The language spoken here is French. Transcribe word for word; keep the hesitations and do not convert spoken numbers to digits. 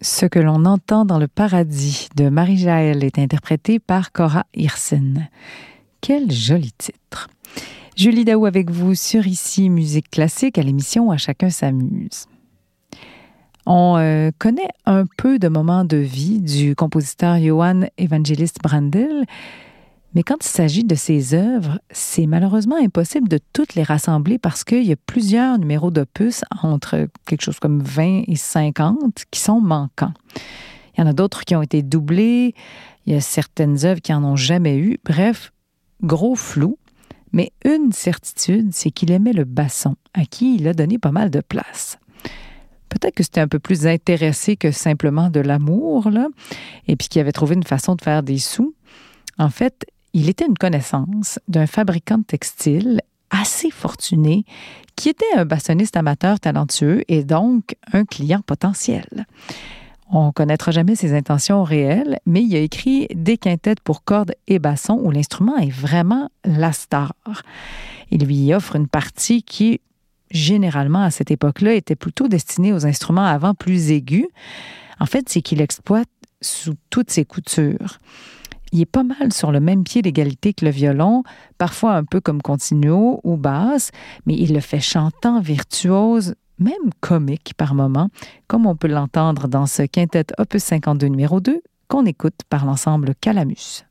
Ce que l'on entend dans le paradis de Marie-Jaël est interprété par Cora Hirson. Quel joli titre! Julie Daou avec vous sur Ici Musique Classique à l'émission À chacun s'amuse. On euh, connaît un peu de moments de vie du compositeur Johann Evangelist Brandl, mais quand il s'agit de ses œuvres, c'est malheureusement impossible de toutes les rassembler parce qu'il y a plusieurs numéros d'opus, entre quelque chose comme vingt et cinquante, qui sont manquants. Il y en a d'autres qui ont été doublés, il y a certaines œuvres qui n'en ont jamais eu. Bref, gros flou. Mais une certitude, c'est qu'il aimait le basson, à qui il a donné pas mal de place. Peut-être que c'était un peu plus intéressé que simplement de l'amour, là, et puis qu'il avait trouvé une façon de faire des sous. En fait, il était une connaissance d'un fabricant de textiles assez fortuné qui était un bassoniste amateur talentueux et donc un client potentiel. On ne connaîtra jamais ses intentions réelles, mais il a écrit des quintettes pour cordes et basson où l'instrument est vraiment la star. Il lui offre une partie qui, généralement à cette époque-là, était plutôt destinée aux instruments à vent plus aigus. En fait, c'est qu'il exploite sous toutes ses coutures. Il est pas mal sur le même pied d'égalité que le violon, parfois un peu comme continuo ou basse, mais il le fait chantant, virtuose, même comique par moments, comme on peut l'entendre dans ce quintet opus cinquante-deux numéro deux qu'on écoute par l'ensemble Calamus.